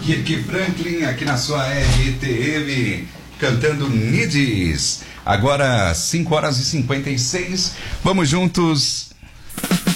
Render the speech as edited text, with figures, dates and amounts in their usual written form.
Kirk Franklin aqui na sua RTM, cantando Needs. Agora 5 horas e 56. Vamos juntos